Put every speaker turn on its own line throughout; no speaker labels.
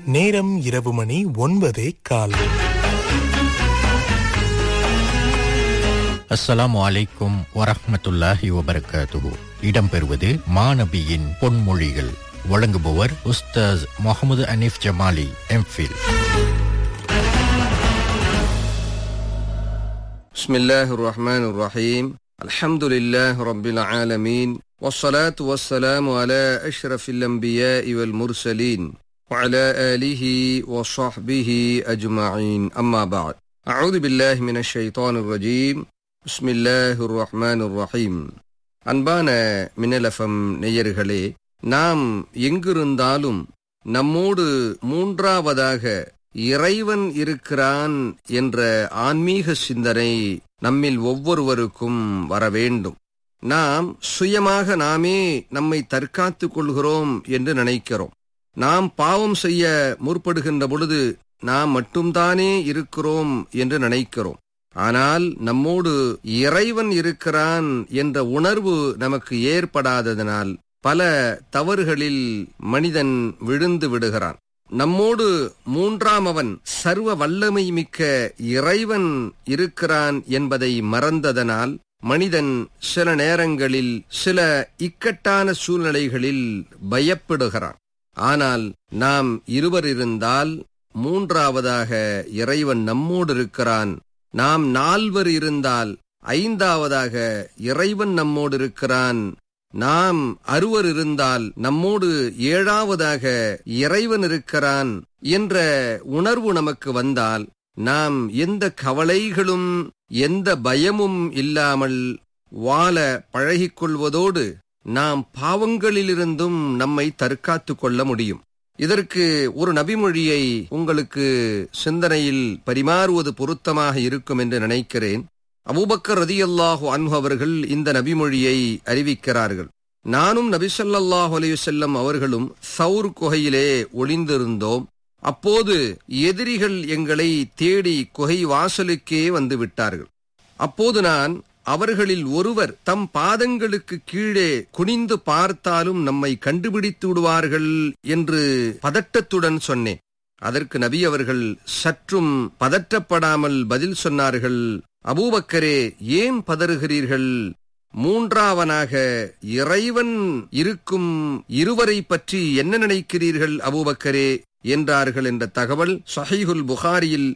நேரம் இரவு மணி 9:15.
அஸ்ஸலாமு அலைக்கும் வரஹ்மத்துல்லாஹி வபரகாத்துஹு. இடம்பெறுவது மாநபியின் பொன்மொழிகள். வழங்குபவர் உஸ்தாஸ் முகமது அனீஃப் ஜமாலி, எம்ஃபில்.
பிஸ்மில்லாஹிர் ரஹ்மானிர் ரஹீம். அல்ஹம்துலில்லாஹி ரப்பில் ஆலமீன். வஸ்ஸலாத்து வஸ்ஸலாமு அலா அஷ்ரஃபில் அன்பியாஇ வல் முர்சலீன் வ அலா ஆலிஹி வ ஸஹ்பிஹி அஜ்மஈன். அம்மா பஅத். அஊது பில்லாஹி மினஷ் ஷைத்தானிர் ரஜீம். பிஸ்மில்லாஹிர் ரஹ்மானிர் ரஹீம். அன்பான மின்னல் எஃப்எம் நேயர்களே, நாம் எங்கிருந்தாலும் நம்மோடு மூன்றாவதாக இறைவன் இருக்கிறான் என்ற ஆன்மீக சிந்தனை நம்மில் ஒவ்வொருவருக்கும் வர வேண்டும். நாம் சுயமாக நாமே நம்மை தற்காத்துக் கொள்கிறோம் என்று நினைக்கிறோம். நாம் பாவம் செய்ய முற்படுகின்ற பொழுது நாம் மட்டும்தானே இருக்கிறோம் என்று நினைக்கிறோம். ஆனால் நம்மோடு இறைவன் இருக்கிறான் என்ற உணர்வு நமக்கு ஏற்படாததனால் பல தவறுகளில் மனிதன் விழுந்து விடுகிறான். நம்மோடு மூன்றாமவன் சர்வ வல்லமை மிக்க இறைவன் இருக்கிறான் என்பதை மறந்ததனால் மனிதன் சில நேரங்களில் சில இக்கட்டான சூழ்நிலைகளில் பயப்படுகிறான். ஆனால் நாம் இருவர் இருந்தால் மூன்றாவதாக இறைவன் நம்மோடு இருக்கிறான். நாம் நால்வர் இருந்தால் ஐந்தாவதாக இறைவன் நம்மோடு இருக்கிறான். நாம் அறுவர் இருந்தால் நம்மோடு ஏழாவதாக இறைவன் இருக்கிறான் என்ற உணர்வு நமக்கு வந்தால் நாம் எந்த கவலைகளும் எந்த பயமும் இல்லாமல் வாழ பழகிக்கொள்வதோடு நாம் பாவங்களிலிருந்தும் நம்மை தற்காத்துக் கொள்ள முடியும். இதற்கு ஒரு நபிமொழியை உங்களுக்கு சிந்தனையில் பரிமாறுவது பொருத்தமாக இருக்கும் என்று நினைக்கிறேன். அபூபக்கர் ரலியல்லாஹு அன்ஹு அவர்கள் இந்த நபிமொழியை அறிவிக்கிறார்கள். நானும் நபி ஸல்லல்லாஹு அலைஹி வஸல்லம் அவர்களும் சௌர் குகையிலே ஒளிந்திருந்தோம். அப்போது எதிரிகள் எங்களை தேடி குகை வாசலுக்கே வந்து விட்டார்கள். அப்போது நான் அவர்களில் ஒருவர் தம் பாதங்களுக்கு கீழே குனிந்து பார்த்தாலும் நம்மை கண்டுபிடித்து விடுவார்கள் என்று பதட்டத்துடன் சொன்னேன். அதற்கு நபி அவர்கள் சற்றும் பதற்றப்படாமல் பதில் சொன்னார்கள், அபூபக்கரே, ஏன் பதறுகிறீர்கள்? மூன்றாவனாக இறைவன் இருக்கும் இருவரை பற்றி என்ன நினைக்கிறீர்கள் அபூபக்கரே என்றார்கள் என்ற தகவல் ஸஹீஹுல் புகாரியில்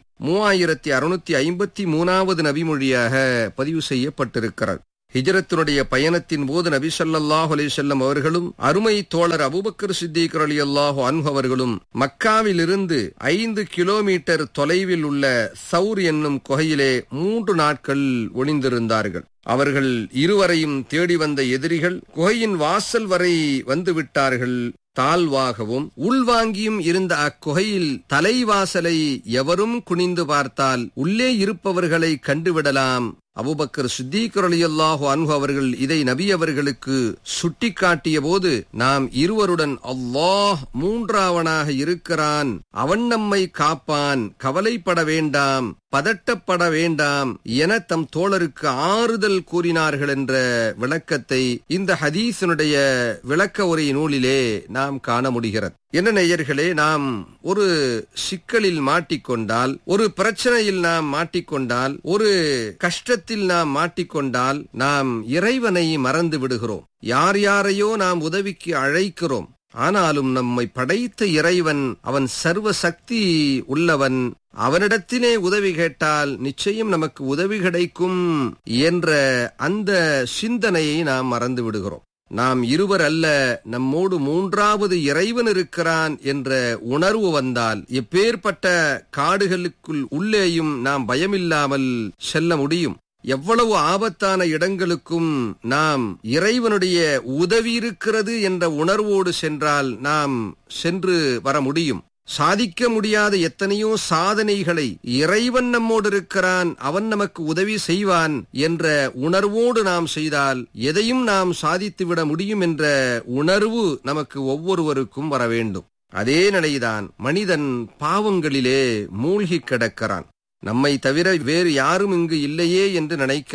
3653வது நபிமொழியாக பதிவு செய்யப்பட்டிருக்கிறது. ஹிஜ்ரத்தினுடைய பயணத்தின் போது நபி ஸல்லல்லாஹு அலைஹி வஸல்லம் அவர்களும் அருமை தோழர் அபூபக்கர் சித்திக் ரலியல்லாஹு அன்ஹு அவர்களும் மக்காவிலிருந்து 5 கிலோமீட்டர் தொலைவில் உள்ள சௌர் என்னும் குகையிலே 3 நாட்கள் ஒளிந்திருந்தார்கள். அவர்கள் இருவரையும் தேடி வந்த எதிரிகள் குகையின் வாசல் வரை வந்து விட்டார்கள். தாழ்வாகவும் உள்வாங்கியும் இருந்த அக்குகையில் தலைவாசலை எவரும் குனிந்து பார்த்தால் உள்ளே இருப்பவர்களை கண்டுவிடலாம். அபூபக்கர் சித்திக் ரலியல்லாஹு அன்ஹு அவர்கள் இதை நபி அவர்களுக்கு சுட்டிக்காட்டிய போது, நாம் இருவருடன் அல்லாஹ் மூன்றாவனாக இருக்கிறான், அவன் நம்மை காப்பான், கவலைப்பட வேண்டாம், பதட்டப்பட வேண்டாம் என தம் தோழருக்கு ஆறுதல் கூறினார்கள் என்ற விளக்கத்தை இந்த ஹதீஸினுடைய விளக்க உரை நூலிலே நாம் காண முடிகிறது. என்ன நேயர்களே, நாம் ஒரு சிக்கலில் மாட்டிக்கொண்டால், ஒரு பிரச்சனையில் நாம் மாட்டிக்கொண்டால், ஒரு கஷ்டத்தில் நாம் மாட்டிக்கொண்டால் நாம் இறைவனை மறந்து விடுகிறோம். யார் யாரையோ நாம் உதவிக்கு அழைக்கிறோம். ஆனாலும் நம்மை படைத்த இறைவன் அவன் சர்வ சக்தி உள்ளவன். அவனிடத்திலே உதவி கேட்டால் நிச்சயம் நமக்கு உதவி கிடைக்கும் என்ற அந்த சிந்தனையை நாம் மறந்து விடுகிறோம். நாம் இருவர் அல்ல, நம்மோடு மூன்றாவது இறைவன் இருக்கிறான் என்ற உணர்வு வந்தால் எப்பேற்பட்ட காடுகளுக்குள் உள்ளேயும் நாம் பயமில்லாமல் செல்ல முடியும். எவ்வளவு ஆபத்தான இடங்களுக்கும் நாம் இறைவனுடைய உதவி இருக்கிறது என்ற உணர்வோடு சென்றால் நாம் சென்று வர முடியும். சாதிக்க முடியாத எத்தனையோ சாதனைகளை இறைவன் நம்மோடு இருக்கிறான், அவன் நமக்கு உதவி செய்வான் என்ற உணர்வோடு நாம் செய்தால் எதையும் நாம் சாதித்துவிட முடியும் என்ற உணர்வு நமக்கு ஒவ்வொருவருக்கும் வர வேண்டும். அதே நிலைதான் மனிதன் பாவங்களிலே மூழ்கி கிடக்கிறான். நம்மை தவிர வேறு யாரும் இங்கு இல்லையே என்று நினைக்கிறான்.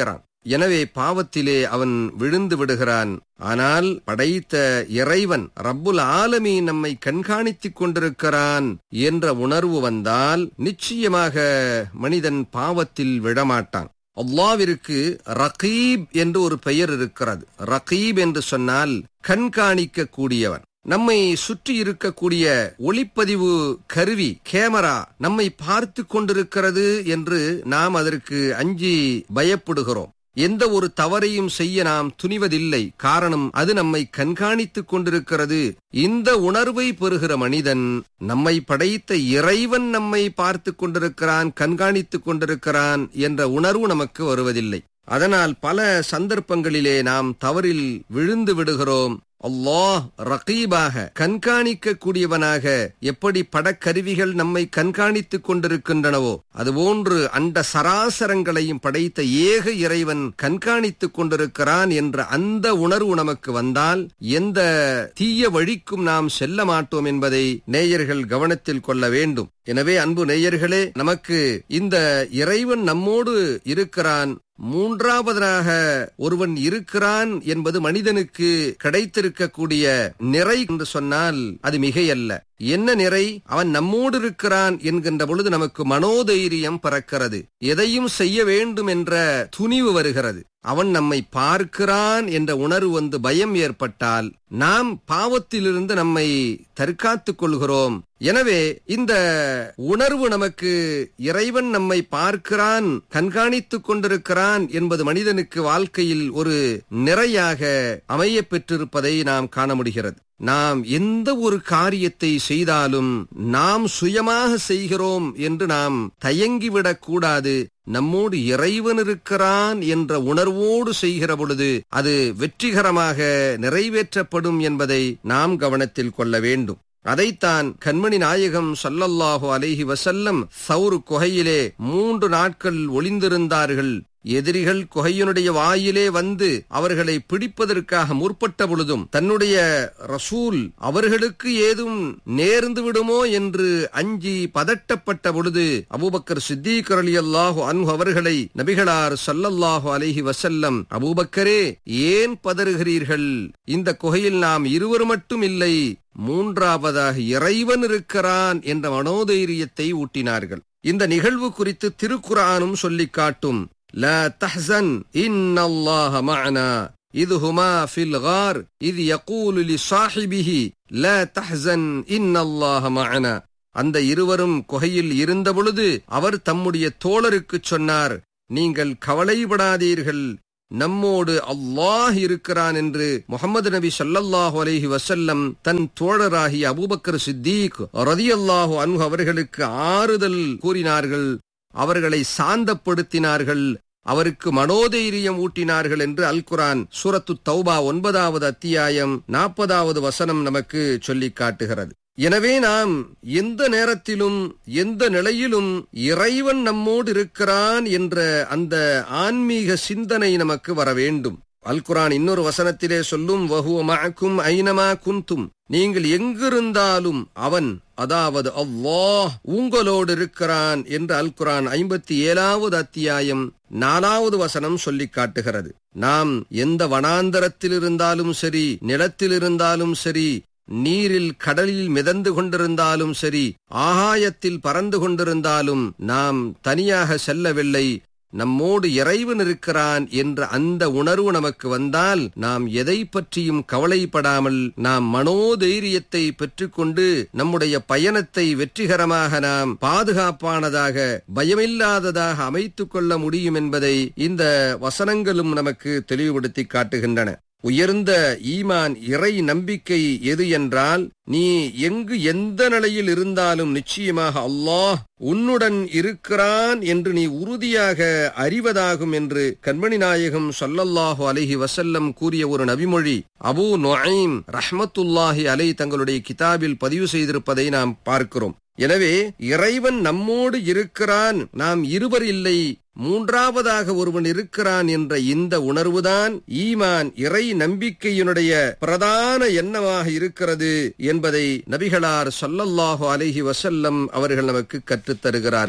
எனவே பாவத்திலே அவன் விழுந்து விடுகிறான். ஆனால் படைத்த இறைவன் ரப்புல் ஆலமீன் நம்மை கண்காணித்துக் கொண்டிருக்கிறான் என்ற உணர்வு வந்தால் நிச்சயமாக மனிதன் பாவத்தில் விழமாட்டான். அல்லாஹ்விற்கு ரகீப் என்று ஒரு பெயர் இருக்கிறது. ரகீப் என்று சொன்னால் கண்காணிக்க கூடியவன். நம்மை சுற்றி இருக்கக்கூடிய ஒளிப்பதிவு கருவி கேமரா நம்மை பார்த்து கொண்டிருக்கிறது என்று நாம் அதற்கு அஞ்சி பயப்படுகிறோம். எந்த ஒரு தவறையும் செய்ய நாம் துணிவதில்லை. காரணம், அது நம்மை கண்காணித்துக் கொண்டிருக்கிறது. இந்த உணர்வை பெறுகிற மனிதன் நம்மை படைத்த இறைவன் நம்மை பார்த்து கொண்டிருக்கிறான், கண்காணித்துக் கொண்டிருக்கிறான் என்ற உணர்வு நமக்கு வருவதில்லை. அதனால் பல சந்தர்ப்பங்களிலே நாம் தவறில் விழுந்து விடுகிறோம். அல்லாஹ் ரகீபாக கண்காணிக்க கூடியவனாக எப்படி படக்கருவிகள் நம்மை கண்காணித்துக் கொண்டிருக்கின்றனவோ அதுபோன்று அண்ட சராசரங்களையும் படைத்த ஏக இறைவன் கண்காணித்துக் கொண்டிருக்கிறான் என்ற அந்த உணர்வு நமக்கு வந்தால் எந்த தீய வழிக்கும் நாம் செல்ல மாட்டோம் என்பதை நேயர்கள் கவனத்தில் கொள்ள வேண்டும். எனவே அன்பு நேயர்களே, நமக்கு இந்த இறைவன் நம்மோடு இருக்கிறான், மூன்றாவதாக ஒருவன் இருக்கிறான் என்பது மனிதனுக்கு கிடைத்திருக்கக்கூடிய நிறை என்று சொன்னால் அது மிகையல்ல. என்ன நிறை? அவன் நம்மோடு இருக்கிறான் என்கின்ற பொழுது நமக்கு மனோதைரியம் பிறக்கிறது. எதையும் செய்ய வேண்டும் என்ற துணிவு வருகிறது. அவன் நம்மை பார்க்கிறான் என்ற உணர்வு வந்து பயம் ஏற்பட்டால் நாம் பாவத்திலிருந்து நம்மை தற்காத்துக் கொள்கிறோம். எனவே இந்த உணர்வு நமக்கு இறைவன் நம்மை பார்க்கிறான், கண்காணித்துக் கொண்டிருக்கிறான் என்பது மனிதனுக்கு வாழ்க்கையில் ஒரு நிறையாக அமைய பெற்றிருப்பதை நாம் காண முடிகிறது. நாம் எந்த ஒரு காரியத்தை செய்தாலும் நாம் சுயமாக செய்கிறோம் என்று நாம் தயங்கிவிடக் கூடாது. நம்மோடு இறைவன் இருக்கிறான் என்ற உணர்வோடு செய்கிற பொழுது அது வெற்றிகரமாக நிறைவேற்றப்படும் என்பதை நாம் கவனத்தில் கொள்ள வேண்டும். அதைத்தான் கண்மணி நாயகம் ஸல்லல்லாஹு அலைஹி வஸல்லம் சௌர் குகையிலே 3 நாட்கள் ஒளிந்திருந்தார்கள். எதிரிகள் குகையினுடைய வாயிலே வந்து அவர்களை பிடிப்பதற்காக முற்பட்ட பொழுதும் தன்னுடைய ரசூல் அவர்களுக்கு ஏதும் நேர்ந்து விடுமோ என்று அஞ்சி பதட்டப்பட்ட பொழுது அபூபக்கர் சித்தீக் ரலியல்லாஹு அன்ஹு அவர்களை நபிகளார் ஸல்லல்லாஹு அலைஹி வஸல்லம், அபூபக்கரே ஏன் பதறுகிறீர்கள்? இந்த குகையில் நாம் இருவர் மட்டும் இல்லை, மூன்றாவதாக இறைவன் இருக்கிறான் என்ற மனோதைரியத்தை ஊட்டினார்கள். இந்த நிகழ்வு குறித்து திருக்குர்ஆனும் சொல்லிக் காட்டும். லா தஹ்சன் இன்னல்லாஹ மஅனா இத் ஹுமா ஃபில் கார் இத் யகூலு லிஸாஹிபிஹி லா தஹ்சன் இன்னல்லாஹ மஅனா. அந்த இருவரும் குகையில் இருந்த பொழுது அவர் தம்முடைய தோழருக்கு சொன்னார், நீங்கள் கவலைப்படாதீர்கள், நம்மோடு அல்லாஹ் இருக்கிறான் என்று முஹம்மது நபி ஸல்லல்லாஹு அலைஹி வஸல்லம் தன் தோழராகிய அபூபக்கர் சித்தீக் ரலியல்லாஹு அன்ஹு அவர்களுக்கு ஆறுதல் கூறினார்கள், அவர்களை சாந்தப்படுத்தினார்கள், அவருக்கு மனோதைரியம் ஊட்டினார்கள் என்று அல் குர்ஆன் சூரத்து தௌபா 9வது அத்தியாயம் 40வது வசனம் நமக்கு சொல்லிக் காட்டுகிறது. எனவே நாம் எந்த நேரத்திலும் எந்த நிலையிலும் இறைவன் நம்மோடு இருக்கிறான் என்ற அந்த ஆன்மீக சிந்தனை நமக்கு வர வேண்டும். அல் குர்ஆன் இன்னொரு வசனத்திலே சொல்லும், வஹுவ மஅக்கும் ஐனமா குன்தும், நீங்கள் எங்கிருந்தாலும் அவன், அதாவது அல்லாஹ் உங்களோடு இருக்கிறான் என்று அல் குர்ஆன் 57வது அத்தியாயம் 4வது வசனம் சொல்லிக் காட்டுகிறது. நாம் எந்த வனாந்தரத்தில் இருந்தாலும் சரி, நிலத்தில் இருந்தாலும் சரி, நீரில் கடலில் மிதந்து கொண்டிருந்தாலும் சரி, ஆகாயத்தில் பறந்து கொண்டிருந்தாலும் நாம் தனியாக செல்லவில்லை, நம்மோடு இறைவன் இருக்கிறான் என்ற அந்த உணர்வு நமக்கு வந்தால் நாம் எதை பற்றியும் கவலைப்படாமல் நாம் மனோதைரியத்தை பெற்றுக்கொண்டு நம்முடைய பயணத்தை வெற்றிகரமாக நாம் பாதுகாப்பானதாக பயமில்லாததாக அமைத்துக் கொள்ள முடியும் என்பதை இந்த வசனங்களும் நமக்கு தெளிவுபடுத்தி காட்டுகின்றன. உயர்ந்த ஈமான் இறை நம்பிக்கை எது என்றால், நீ எங்கு எந்த நிலையில் இருந்தாலும் நிச்சயமாக அல்லாஹ் உன்னுடன் இருக்கிறான் என்று நீ உறுதியாக அறிவதாகும் என்று கண்மணி நாயகம் ஸல்லல்லாஹு அலைஹி வஸல்லம் கூறிய ஒரு நபிமொழி அபூ நுஐம் ரஹ்மத்துல்லாஹி அலைஹி தங்களுடைய கிதாபில் பதிவு செய்திருப்பதை நாம் பார்க்கிறோம். எனவே இறைவன் நம்மோடு இருக்கிறான், நாம் இருவர் இல்லை, மூன்றாவதாக ஒருவன் இருக்கிறான் என்ற இந்த உணர்வுதான் ஈமான் இறை நம்பிக்கையினுடைய பிரதான எண்ணமாக இருக்கிறது என்பதை நபிகளார் ஸல்லல்லாஹு அலைஹி வஸல்லம் அவர்கள் நமக்கு கற்றுத் தருகிறார்கள்.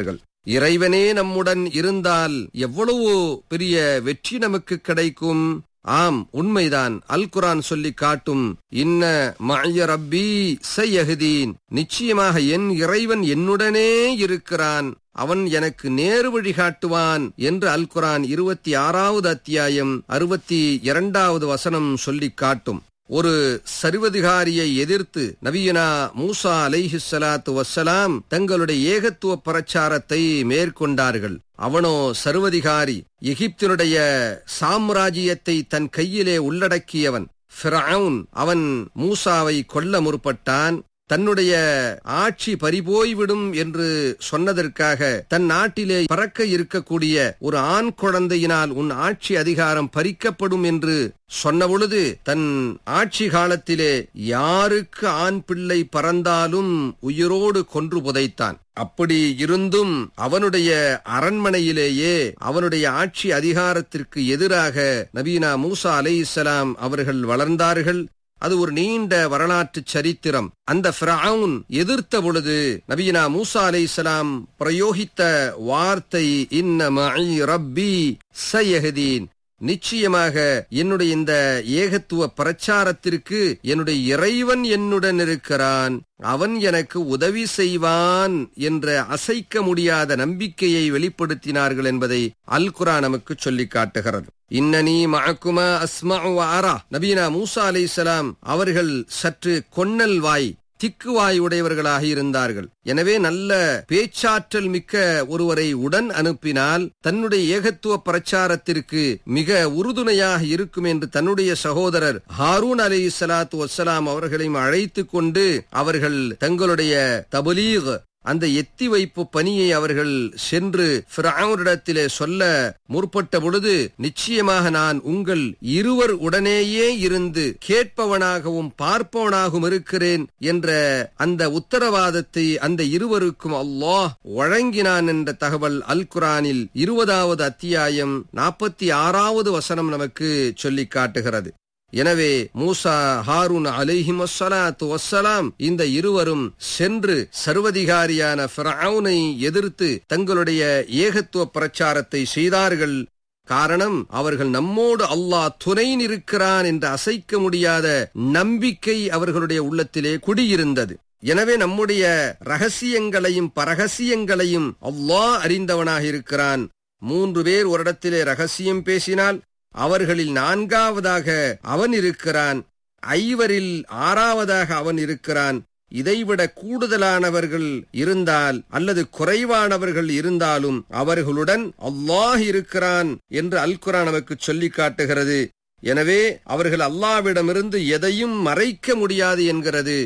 இறைவனே நம்முடன் இருந்தால் எவ்வளவு பெரிய வெற்றி நமக்கு கிடைக்கும். ஆம், உண்மைதான். அல் குர்ஆன் சொல்லி காட்டும், இன்ன மஅய ரப்பி சயஹ்தீன், நிச்சயமாக என் இறைவன் என்னுடனே இருக்கிறான், அவன் எனக்கு நேரு வழி காட்டுவான் என்று அல் குர்ஆன் 26வது அத்தியாயம் 62வது வசனம் சொல்லி காட்டும். ஒரு சர்வதிகாரியை எதிர்த்து நபியுனா மூசா அலைஹிஸ்ஸலாத்து வஸ்ஸலாம் தங்களுடைய ஏகத்துவ பிரச்சாரத்தை மேற்கொண்டார்கள். அவனோ சர்வதிகாரி, எகிப்தினுடைய சாம்ராஜ்யத்தை தன் கையிலே உள்ளடக்கியவன் ஃபிரௌன். அவன் மூசாவை கொல்ல முற்பட்டான். தன்னுடைய ஆட்சி பறிபோய்விடும் என்று சொன்னதற்காக தன் நாட்டிலே பறக்க இருக்கக்கூடிய ஒரு ஆண் குழந்தையினால் உன் ஆட்சி அதிகாரம் பறிக்கப்படும் என்று சொன்னபொழுது தன் ஆட்சி காலத்திலே யாருக்கு ஆண் பிள்ளை பறந்தாலும் உயிரோடு கொன்று புதைத்தான். அப்படி இருந்தும் அவனுடைய அரண்மனையிலேயே அவனுடைய ஆட்சி அதிகாரத்திற்கு எதிராக நபியுனா மூசா அலைஹிஸ்ஸலாம் அவர்கள் வளர்ந்தார்கள். அது ஒரு நீண்ட வரலாற்று சரித்திரம். அந்த ஃபிரௌன் எதிர்த்த பொழுது நபியுனா மூசா அலைஹிஸ்ஸலாம் பிரயோகித்த வார்த்தை, இன்ன மஇ ரப்பி சயஹ்தீன், நிச்சயமாக என்னுடைய இந்த ஏகத்துவ பிரச்சாரத்திற்கு என்னுடைய இறைவன் என்னுடன் இருக்கிறான், அவன் எனக்கு உதவி செய்வான் என்ற அசைக்க முடியாத நம்பிக்கையை வெளிப்படுத்தினார்கள் என்பதை அல் குர்ஆன் நமக்கு சொல்லி காட்டுகிறது. இன்னனி மஅக்குமா அஸ்மஉ வ அரா. நபியுனா மூசா அலைஹிஸ்ஸலாம் அவர்கள் சற்று கொன்னல் வாய், திக்குவாய் உடையவர்களாக இருந்தார்கள். எனவே நல்ல பேச்சாற்றல் மிக்க ஒருவரை உடன் அனுப்பினால் தன்னுடைய ஏகத்துவ பிரச்சாரத்திற்கு மிக உறுதுணையாக இருக்கும் என்று தன்னுடைய சகோதரர் ஹாரூன் அலைஹிஸ்ஸலாத்து வஸ்ஸலாம் அவர்களையும் அழைத்து கொண்டு அவர்கள் தங்களுடைய தபலீக், அந்த எத்தி வைப்பு பணியை அவர்கள் சென்று ஃபிரௌனிடத்திலே சொல்ல முற்பட்ட பொழுது, நிச்சயமாக நான் உங்கள் இருவர் உடனேயே இருந்து கேட்பவனாகவும் பார்ப்பவனாகவும் இருக்கிறேன் என்ற அந்த உத்தரவாதத்தை அந்த இருவருக்கும் அல்லாஹ் வழங்கினான் என்ற தகவல் அல் குர்ஆனில் 20வது அத்தியாயம் 46வது வசனம் நமக்கு சொல்லி காட்டுகிறது. எனவே மூசா, ஹாரூன் அலைஹிமுஸ்ஸலாத்து வஸ்ஸலாம் இந்த இருவரும் சென்று சர்வதிகாரியான ஃபிரௌனை எதிர்த்து தங்களுடைய ஏகத்துவ பிரச்சாரத்தை செய்தார்கள். காரணம், அவர்கள் நம்மோடு அல்லாஹ் துணை நிற்கிறான் என்ற அசைக்க முடியாத நம்பிக்கை அவர்களுடைய உள்ளத்திலே குடியிருந்தது. எனவே நம்முடைய ரகசியங்களையும் பரகசியங்களையும் அல்லாஹ் அறிந்தவனாக இருக்கிறான். 3 பேர் ஒரு இடத்திலே ரகசியம் பேசினால் அவர்களில் 4வதாக அவன் இருக்கிறான், 5வரில் 6வதாக அவன் இருக்கிறான். இதைவிட கூடுதலானவர்கள் இருந்தால் அல்லது குறைவானவர்கள் இருந்தாலும் அவர்களுடன் அல்லாஹ் இருக்கிறான் என்று அல் குர்ஆன் நமக்கு சொல்லி காட்டுகிறது. எனவே அவர்கள் அல்லாஹ்விடமிருந்து எதையும் மறைக்க முடியாது என்கிறது